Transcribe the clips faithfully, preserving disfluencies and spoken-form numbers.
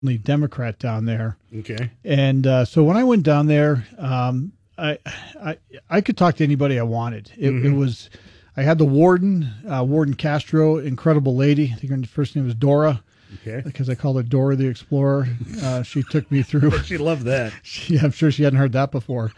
Democrat down there. Okay. And uh, so when I went down there, um, I, I I could talk to anybody I wanted. It, mm-hmm. it was, I had the warden, uh, Warden Castro, incredible lady. I think her first name was Dora. Okay. Because I called her Dora the Explorer. Uh, she took me through. She loved that. She, I'm sure she hadn't heard that before.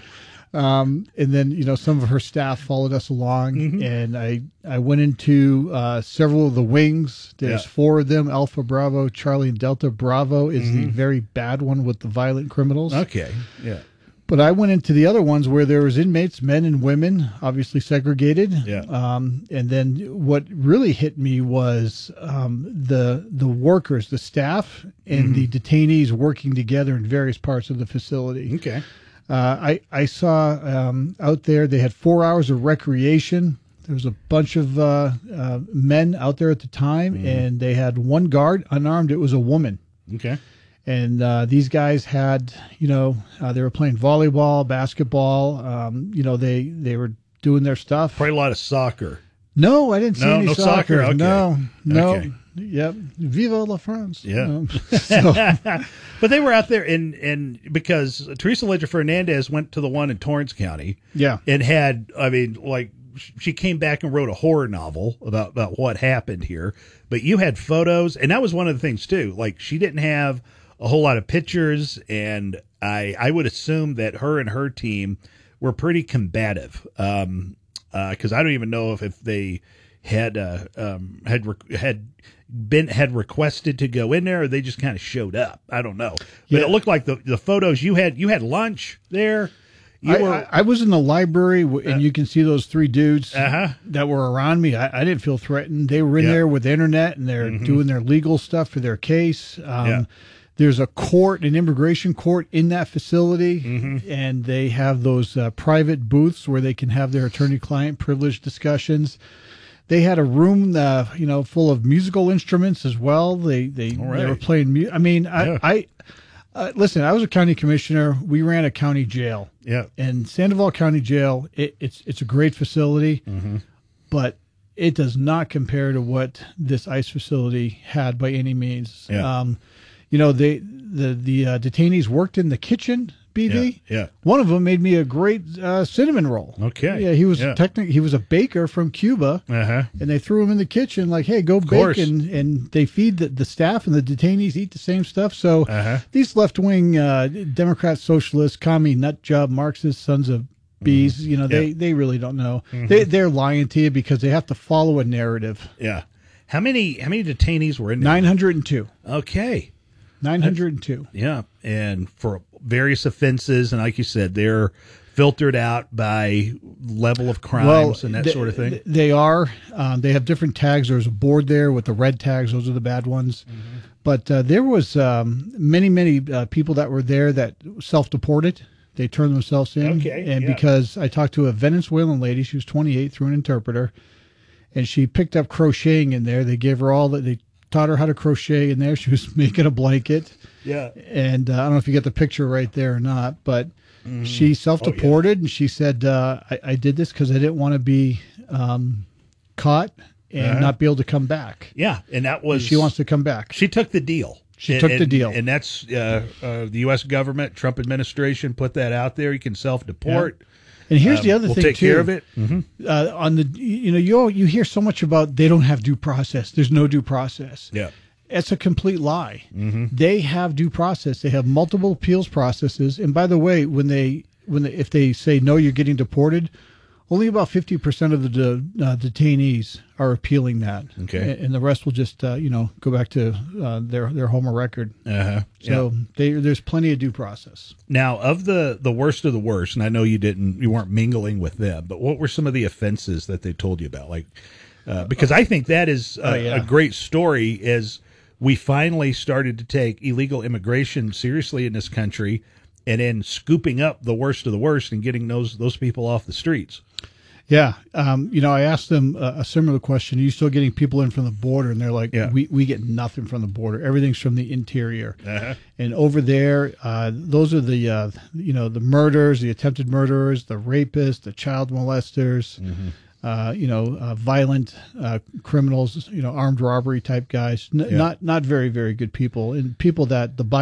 Um, and then, you know, some of her staff followed us along, mm-hmm. and I, I went into uh, several of the wings. There's yeah. four of them, Alpha Bravo, Charlie, and Delta. Bravo is mm-hmm. the very bad one with the violent criminals. Okay, yeah. But I went into the other ones where there was inmates, men and women, obviously segregated. Yeah. Um, and then what really hit me was um, the the workers, the staff, and mm-hmm. the detainees working together in various parts of the facility. Okay. Uh, I I saw um, out there they had four hours of recreation. There was a bunch of uh, uh, men out there at the time, mm-hmm. and they had one guard, unarmed. It was a woman. Okay. And uh, these guys had, you know, uh, they were playing volleyball, basketball. Um, you know, they, they were doing their stuff. Probably a lot of soccer. No, I didn't see no, any no soccer. soccer. Okay. No, no. Okay. Yep. Viva la France. Yeah. Um, so. But they were out there, and and because Teresa Ledger Fernandez went to the one in Torrance County. Yeah. And had, I mean, like, she came back and wrote a horror novel about, about what happened here. But you had photos, and that was one of the things, too. Like, she didn't have a whole lot of pictures, and I I would assume that her and her team were pretty combative, um, because uh, I don't even know if, if they had uh, um, had re- had been had requested to go in there, or they just kind of showed up. I don't know, but yeah. it looked like the the photos you had you had lunch there. You I, were, I, I was in the library, and uh, you can see those three dudes uh-huh. that were around me. I, I didn't feel threatened. They were in yeah. there with the internet, and they're mm-hmm. doing their legal stuff for their case. Um, yeah. There's a court, an immigration court in that facility, mm-hmm. and they have those uh, private booths where they can have their attorney-client privilege discussions. They had a room, uh, you know, full of musical instruments as well. They they, right. they were playing music. I mean, I, yeah. I uh, listen. I was a county commissioner. We ran a county jail. Yeah, and Sandoval County Jail. It, it's it's a great facility, mm-hmm. but it does not compare to what this ICE facility had by any means. Yeah. Um, You know, they, the the uh, detainees worked in the kitchen, B D. Yeah, yeah. One of them made me a great uh, cinnamon roll. Okay. Yeah, he was yeah. technically he was a baker from Cuba, uh-huh. and they threw him in the kitchen like, hey, go of bake, course. and, and they feed the, the staff, and the detainees eat the same stuff. So uh-huh. these left-wing uh, Democrat, socialist, commie, nut job, Marxist sons of bees, mm-hmm. you know, they, yeah. they really don't know. Mm-hmm. They, they're lying to you because they have to follow a narrative. Yeah. How many how many detainees were in there? nine hundred two. Okay. nine hundred two. Yeah, and for various offenses, and like you said, they're filtered out by level of crimes well, and that they, sort of thing. They are. Um, they have different tags. There's a board there with the red tags. Those are the bad ones. Mm-hmm. But uh, there was um, many, many uh, people that were there that self-deported. They turned themselves in. Okay, and yeah. because I talked to a Venezuelan lady, she was twenty-eight, through an interpreter, and she picked up crocheting in there. They gave her all that. They taught her how to crochet in there. She was making a blanket. Yeah. And uh, I don't know if you get the picture right there or not, but mm. she self-deported, oh, yeah. and she said, uh, I, I did this because I didn't want to be um, caught and uh-huh. not be able to come back. Yeah, and that was... And she wants to come back. She took the deal. She and, took the and, deal. And that's uh, uh, the U S government, Trump administration put that out there. You can self-deport. Yeah. And here's um, the other we'll thing, take too. care of it. Mm-hmm. Uh, on the, you know, you you hear so much about they don't have due process. There's no due process. Yeah. It's a complete lie. Mm-hmm. They have due process. They have multiple appeals processes. And by the way, when they when they, if they say no, you're getting deported, only about fifty percent of the de, uh, detainees are appealing that. Okay. And, and the rest will just uh, you know go back to uh, their their home record. Uh-huh. So yeah. they, there's plenty of due process. Now, of the the worst of the worst, and I know you didn't you weren't mingling with them, but what were some of the offenses that they told you about? Like, uh, because I think that is a, oh, yeah. a great story. As we finally started to take illegal immigration seriously in this country, and then scooping up the worst of the worst and getting those those people off the streets. Yeah. Um, you know, I asked them a, a similar question. Are you still getting people in from the border? And they're like, yeah. we, we get nothing from the border. Everything's from the interior. Uh-huh. And over there, uh, those are the, uh, you know, the murders, the attempted murderers, the rapists, the child molesters. Mm-hmm. uh, you know, uh, violent uh, criminals, you know, armed robbery type guys. N- Yeah. Not not very very good people, and people that the Bible